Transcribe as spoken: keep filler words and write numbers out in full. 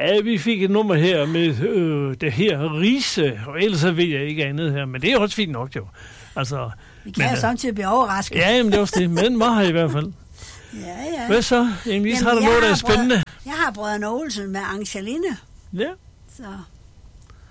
Ja, vi fik et nummer her med øh, det her Riise, og ellers så ved jeg ikke andet her, men det er også fint nok, jo. Altså, vi kan jo samtidig blive overrasket. Ja, men det er også det. Men var her i hvert fald. Ja, ja. Hvad så? Jamen, har du noget, der er spændende? Brød, jeg har brødrene Olsen med Angeline. Ja. Så...